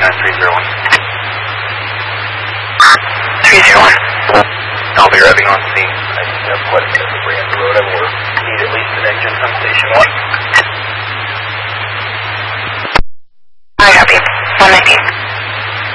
301. 301. I'll be arriving on scene. I need quite a bit of debris on the road. I will need at least an engine from station 1.